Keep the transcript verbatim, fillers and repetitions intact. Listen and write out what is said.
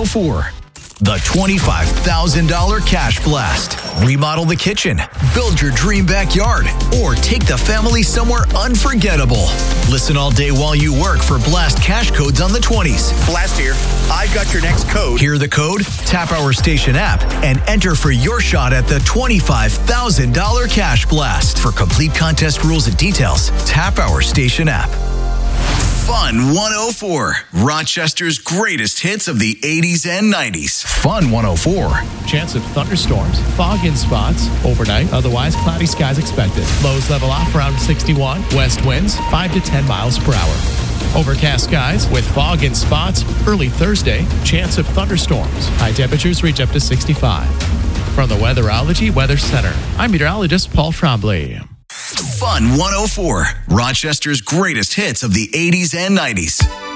four. The twenty-five thousand dollars Cash Blast. Remodel the kitchen, build your dream backyard, or take the family somewhere unforgettable. Listen all day while you work for Blast cash codes on the twenties. Blast here. I've got your next code. Hear the code? Tap our station app and enter for your shot at the twenty-five thousand dollars Cash Blast. For complete contest rules and details, tap our station app. Fun one oh four, Rochester's greatest hits of the eighties and nineties. Fun one oh four. Chance of thunderstorms, fog in spots overnight. Otherwise, cloudy skies expected. Lows level off around sixty-one. West winds five to ten miles per hour. Overcast skies with fog in spots. Early Thursday, chance of thunderstorms. High temperatures reach up to sixty-five. From the Weatherology Weather Center, I'm meteorologist Paul Trombley. Fun one oh four, Rochester's greatest hits of the eighties and nineties.